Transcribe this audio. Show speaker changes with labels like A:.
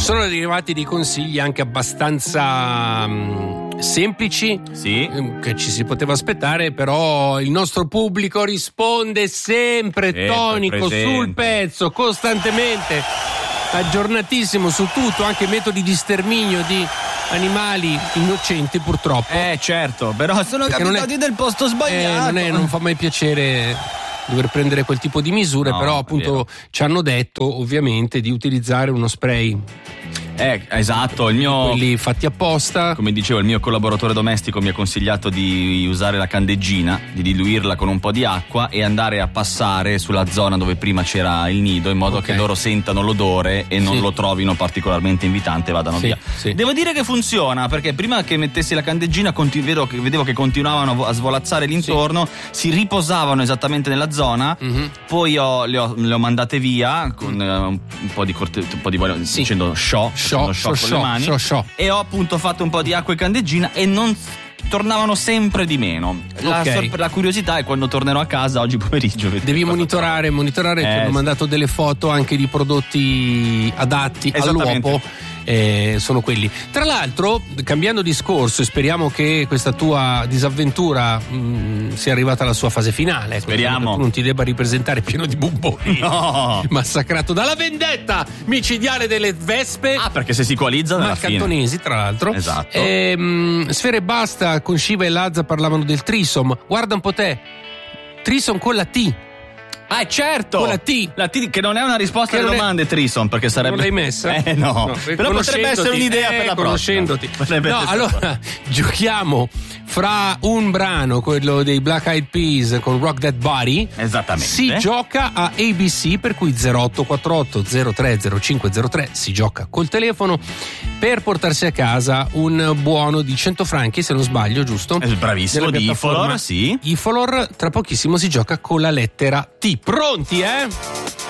A: Sono arrivati dei consigli anche abbastanza semplici,
B: sì,
A: che ci si poteva aspettare, però il nostro pubblico risponde sempre tonico,
B: presente,
A: sul pezzo, costantemente, aggiornatissimo su tutto, anche metodi di sterminio di animali innocenti, purtroppo.
B: Certo, però sono capitati del posto sbagliato.
A: Non fa mai piacere dover prendere quel tipo di misure,
B: No,
A: però appunto ci hanno detto ovviamente di utilizzare uno spray.
B: Esatto,
A: quelli fatti apposta.
B: Come dicevo, il mio collaboratore domestico mi ha consigliato di usare la candeggina, di diluirla con un po' di acqua e andare a passare sulla zona dove prima c'era il nido, in modo che loro sentano l'odore e non lo trovino particolarmente invitante e vadano via.
A: Sì.
B: Devo dire che funziona, perché prima che mettessi la candeggina vedevo che continuavano a svolazzare l'intorno, si riposavano esattamente nella zona, poi le ho mandate via con un po' di dicendo con le mani, e ho appunto fatto un po' di acqua e candeggina e non tornavano sempre di meno. La curiosità è quando tornerò a casa oggi pomeriggio.
A: Devi monitorare, ti hanno mandato delle foto anche di prodotti adatti all'uopo. Sono quelli. Tra l'altro, cambiando discorso, e speriamo che questa tua disavventura sia arrivata alla sua fase finale.
B: Speriamo.
A: Tu non ti debba ripresentare pieno di bubboni, massacrato dalla vendetta micidiale delle vespe.
B: Perché se si coalizzano alla fine.
A: Cantonesi, tra l'altro.
B: Esatto.
A: Sfera e Basta con Shiva e Lazza parlavano del threesome. Guarda un po' te, threesome con la T.
B: Certo!
A: Con la T.
B: La T, che non è una risposta alle domande, Trison, perché sarebbe.
A: Non l'hai messa?
B: No. Però potrebbe essere un'idea per la prossima.
A: Allora giochiamo fra un brano, quello dei Black Eyed Peas con Rock That Body.
B: Esattamente.
A: Si gioca a ABC, per cui 0848 030503 si gioca col telefono per portarsi a casa un buono di 100 franchi, se non sbaglio, giusto?
B: Bravissimo, di Ifolor, sì.
A: Ifolor, tra pochissimo si gioca con la lettera T. Pronti,